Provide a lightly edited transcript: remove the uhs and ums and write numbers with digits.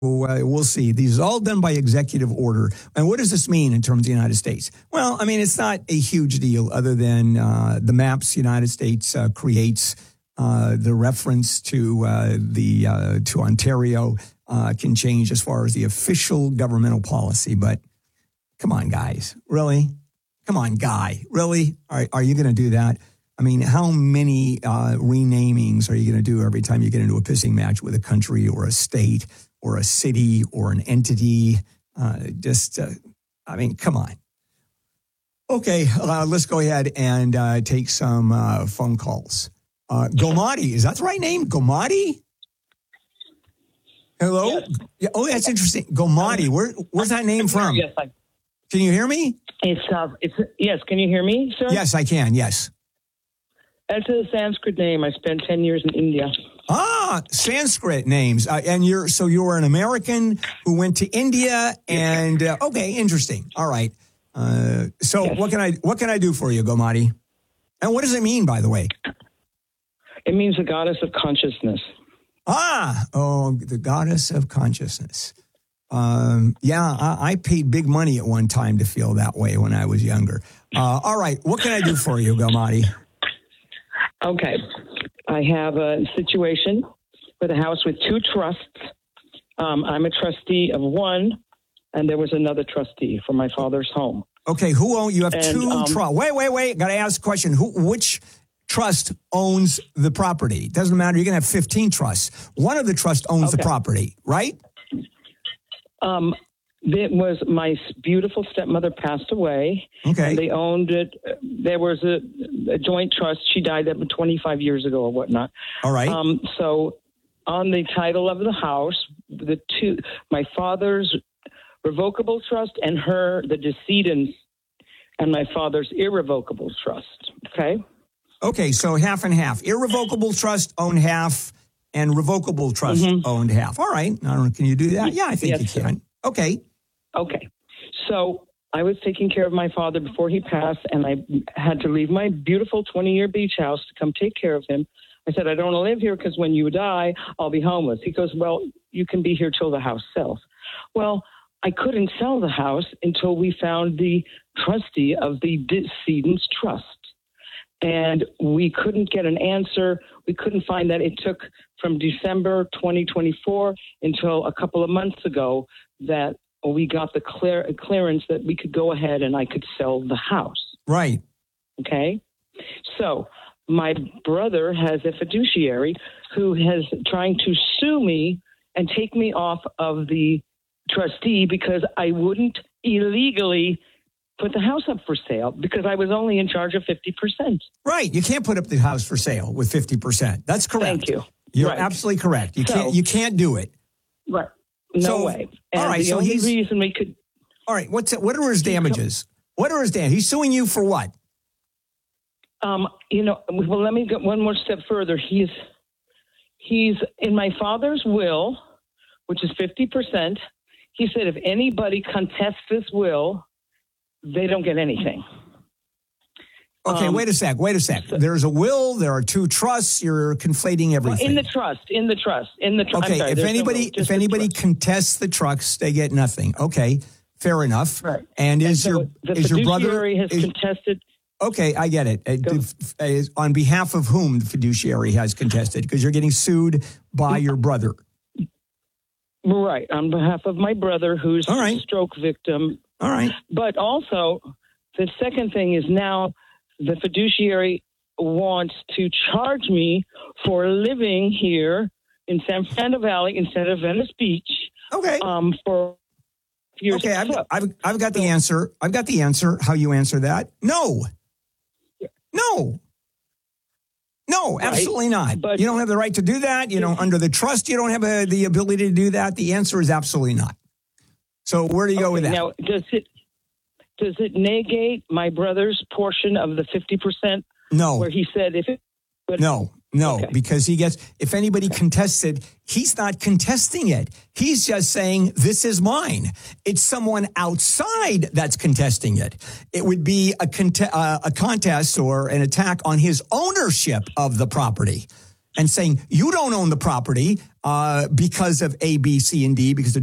We'll see. These are all done by executive order. And what does this mean in terms of the United States? Well, I mean, it's not a huge deal other than the maps the United States creates, the reference to Ontario can change as far as the official governmental policy. But come on, guys, really? Come on, Guy, really? Are you going to do that? I mean, how many renamings are you going to do every time you get into a pissing match with a country or a state or a city or an entity? I mean, come on. Okay, let's go ahead and take some phone calls. Gomati, is that the right name? Gomati? Hello? Yes. Yeah, oh, that's interesting. Gomati, where's that name from? Yes, Can you hear me? Yes. Can you hear me, sir? Yes, I can. Yes. That's a Sanskrit name. I spent 10 years in India. Ah, Sanskrit names. And you're an American who went to India and okay, interesting. All right. So yes. What can I do for you, Gomati? And what does it mean, by the way? It means the goddess of consciousness. The goddess of consciousness. I paid big money at one time to feel that way when I was younger. All right. What can I do for you, Gomati? Okay. I have a situation with a house with two trusts. I'm a trustee of one, and there was another trustee for my father's home. Okay. You have two trusts. Wait. Got to ask a question. Which trust owns the property? It doesn't matter. You're going to have 15 trusts. One of the trusts owns the property, right? It was my beautiful stepmother passed away. Okay. And they owned it. There was a joint trust. She died 25 years ago or whatnot. All right. So on the title of the house, my father's revocable trust and the decedent's and my father's irrevocable trust. Okay. Okay. So half and half. Irrevocable trust owned half and revocable trust owned half. All right. I don't know. Can you do that? Yeah, I think you can. Sir. Okay. Okay. So I was taking care of my father before he passed, and I had to leave my beautiful 20-year beach house to come take care of him. I said, I don't want to live here because when you die, I'll be homeless. He goes, well, you can be here till the house sells. Well, I couldn't sell the house until we found the trustee of the decedent's trust. And we couldn't get an answer. We couldn't find that. It took from December 2024 until a couple of months ago that we got the clearance that we could go ahead and I could sell the house. Right. Okay. So my brother has a fiduciary who is trying to sue me and take me off of the trustee because I wouldn't illegally put the house up for sale because I was only in charge of 50%. Right. You can't put up the house for sale with 50%. That's correct. Thank you. You're absolutely correct. You can't do it. Right. No way. And all right. The only reason we could. All right. What are his damages? What are his damages? He's suing you for what? Well, let me go one more step further. He's in my father's will, which is 50%. He said if anybody contests this will, they don't get anything. Okay, wait a sec. There's a will. There are two trusts. You're conflating everything. In the trust. Okay, sorry, if anybody contests the trust, they get nothing. Okay, fair enough. Right. And is your brother has contested? Okay, I get it. On behalf of whom the fiduciary has contested? Because you're getting sued by your brother. Right, on behalf of my brother, who's a stroke victim. All right. But also, the second thing is now the fiduciary wants to charge me for living here in San Fernando Valley instead of Venice Beach. Okay. For years. Okay, I've got the answer. I've got the answer. How you answer that? No, absolutely not. But you don't have the right to do that. Under the trust, you don't have the ability to do that. The answer is absolutely not. So where do you go with that? Now, does it negate my brother's portion of the 50%? No. Where he said if it... No, because if anybody contests it, he's not contesting it. He's just saying, this is mine. It's someone outside that's contesting it. It would be a contest or an attack on his ownership of the property. and saying you don't own the property because of A, B, C, and D, because